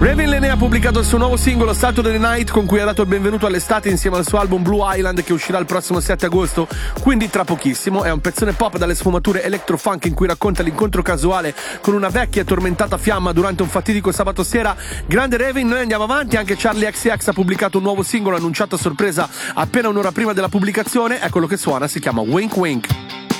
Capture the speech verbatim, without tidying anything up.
Raven Leigh ha pubblicato il suo nuovo singolo Saturday Night, con cui ha dato il benvenuto all'estate insieme al suo album Blue Island, che uscirà il prossimo sette agosto, quindi tra pochissimo. È un pezzone pop dalle sfumature electro-funk in cui racconta l'incontro casuale con una vecchia e tormentata fiamma durante un fatidico sabato sera. Grande Raven, noi andiamo avanti. Anche Charlie X C X ha pubblicato un nuovo singolo annunciato a sorpresa appena un'ora prima della pubblicazione. È quello che suona, si chiama Wink Wink.